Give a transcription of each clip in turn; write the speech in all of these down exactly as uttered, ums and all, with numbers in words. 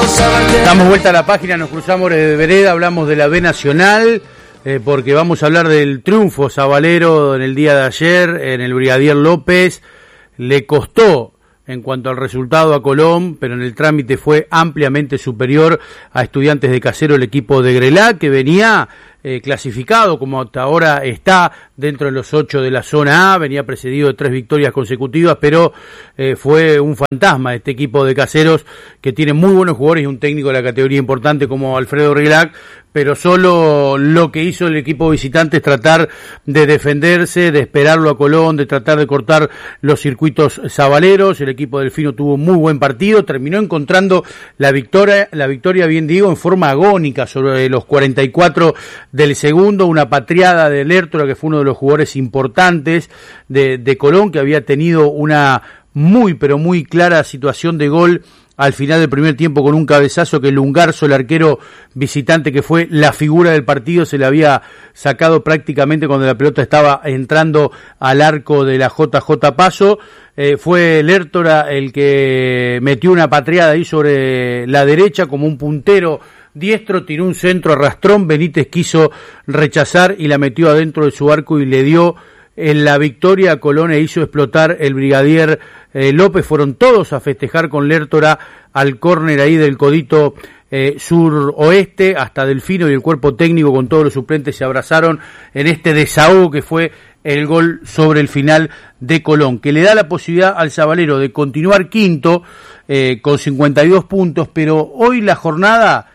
Damos vuelta a la página, nos cruzamos de vereda, hablamos de la B Nacional, eh, porque vamos a hablar del triunfo sabalero en el día de ayer, en el Brigadier López. Le costó en cuanto al resultado a Colón, pero en el trámite fue ampliamente superior a Estudiantes de Casero, el equipo de Grelá, que venía eh, clasificado, como hasta ahora está dentro de los ocho de la zona A, venía precedido de tres victorias consecutivas, pero eh, fue un fantasma este equipo de Caseros, que tiene muy buenos jugadores y un técnico de la categoría importante como Alfredo Grelac, pero solo lo que hizo el equipo visitante es tratar de defenderse, de esperarlo a Colón, de tratar de cortar los circuitos sabaleros. El equipo delfino tuvo un muy buen partido, terminó encontrando la victoria, la victoria bien digo, en forma agónica sobre los cuarenta y cuatro del segundo, una patriada de Lertora, que fue uno de los jugadores importantes de, de Colón, que había tenido una muy pero muy clara situación de gol al final del primer tiempo con un cabezazo que Lungarzo, el arquero visitante que fue la figura del partido, se le había sacado prácticamente cuando la pelota estaba entrando al arco de la J J Paso. Eh, fue Lertora el que metió una patriada ahí sobre la derecha como un puntero diestro, tiró un centro arrastrón, Benítez quiso rechazar y la metió adentro de su arco y le dio en la victoria a Colón e hizo explotar el Brigadier eh, López. Fueron todos a festejar con Lertora al córner ahí del codito eh, sur-oeste, hasta Delfino y el cuerpo técnico con todos los suplentes se abrazaron en este desahogo que fue el gol sobre el final de Colón, que le da la posibilidad al sabalero de continuar quinto eh, con cincuenta y dos puntos, pero hoy la jornada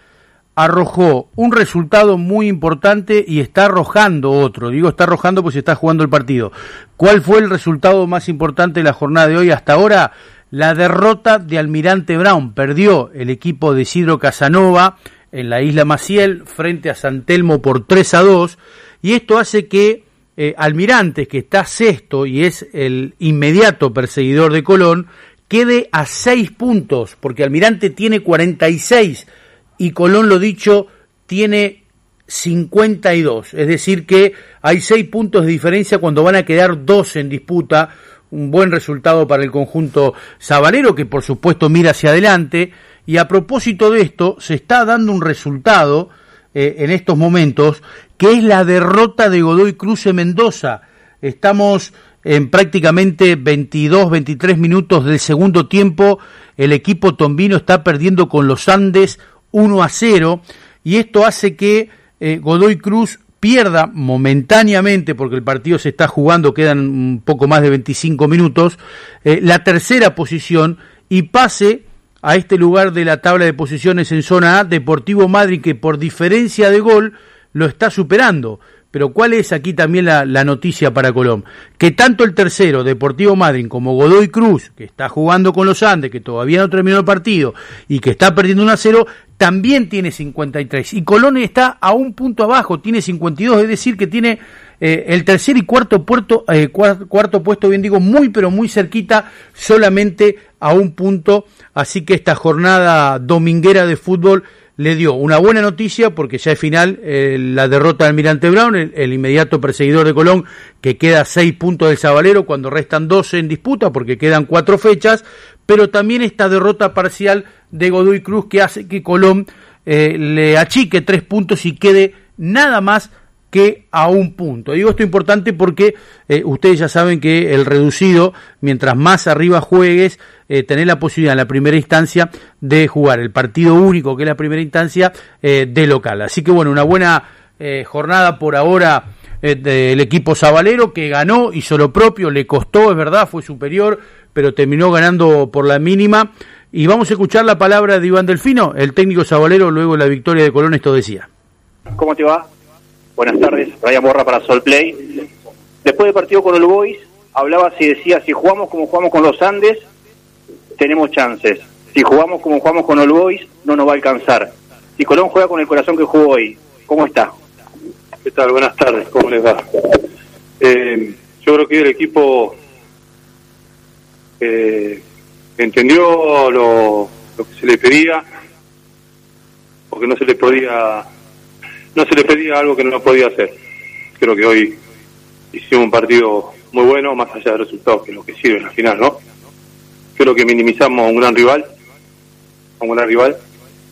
arrojó un resultado muy importante y está arrojando otro. Digo está arrojando porque se está jugando el partido. ¿Cuál fue el resultado más importante de la jornada de hoy hasta ahora? La derrota de Almirante Brown. Perdió el equipo de Isidro Casanova en la Isla Maciel frente a San Telmo por tres a dos, y esto hace que eh, Almirante, que está sexto y es el inmediato perseguidor de Colón, quede a seis puntos, porque Almirante tiene cuarenta y seis y Colón, lo dicho, tiene cincuenta y dos, es decir que hay seis puntos de diferencia cuando van a quedar dos en disputa. Un buen resultado para el conjunto sabalero, que por supuesto mira hacia adelante. Y a propósito de esto, se está dando un resultado eh, en estos momentos, que es la derrota de Godoy Cruz en Mendoza. Estamos en prácticamente veintidós, veintitrés minutos del segundo tiempo, el equipo tombino está perdiendo con los Andes uno a cero, y esto hace que eh, Godoy Cruz pierda momentáneamente, porque el partido se está jugando, quedan un poco más de veinticinco minutos, eh, la tercera posición, y pase a este lugar de la tabla de posiciones en zona A, Deportivo Madryn, que por diferencia de gol lo está superando. Pero ¿cuál es aquí también la, la noticia para Colón? Que tanto el tercero, Deportivo Madryn, como Godoy Cruz, que está jugando con los Andes, que todavía no terminó el partido y que está perdiendo uno a cero, también tiene cincuenta y tres. Y Colón está a un punto abajo, tiene cincuenta y dos, es decir, que tiene eh, el tercer y cuarto, puerto, eh, cuarto, cuarto puesto, bien digo, muy pero muy cerquita, solamente a un punto. Así que esta jornada dominguera de fútbol le dio una buena noticia, porque ya es final eh, la derrota de Almirante Brown, el, el inmediato perseguidor de Colón, que queda a seis puntos del sabalero cuando restan doce en disputa, porque quedan cuatro fechas, pero también esta derrota parcial de Godoy Cruz, que hace que Colón eh, le achique tres puntos y quede nada más que a un punto. Digo esto importante porque eh, ustedes ya saben que el reducido, mientras más arriba juegues, eh, tenés la posibilidad en la primera instancia de jugar el partido único, que es la primera instancia, eh, de local. Así que bueno, una buena eh, jornada por ahora eh, del equipo sabalero, que ganó, hizo lo propio, le costó, es verdad, fue superior, pero terminó ganando por la mínima. Y vamos a escuchar la palabra de Iván Delfino, el técnico sabalero, luego de la victoria de Colón. Esto decía. ¿Cómo te va? Buenas tardes, Brian Borra para Solplay. Después del partido con All Boys, hablabas y decías, si jugamos como jugamos con los Andes, tenemos chances. Si jugamos como jugamos con All Boys, no nos va a alcanzar. Si Colón juega con el corazón que jugó hoy, ¿cómo está? ¿Qué tal? Buenas tardes, ¿cómo les va? Eh, yo creo que el equipo eh, entendió lo, lo que se le pedía, porque no se le podía... No se le pedía algo que no podía hacer. Creo que hoy hicimos un partido muy bueno, más allá del resultado, que es lo que sirve en la final, ¿no? Creo que minimizamos a un gran rival, a un gran rival,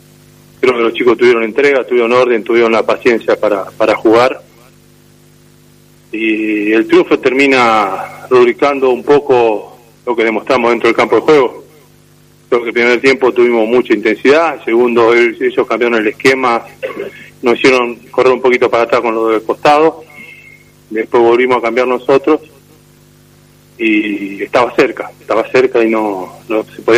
creo que los chicos tuvieron entrega, tuvieron orden, tuvieron la paciencia para, para jugar. Y el triunfo termina rubricando un poco lo que demostramos dentro del campo de juego. Creo que el primer tiempo tuvimos mucha intensidad, el segundo ellos cambiaron el esquema, nos hicieron correr un poquito para atrás con lo del costado, después volvimos a cambiar nosotros y estaba cerca, estaba cerca y no, no se podía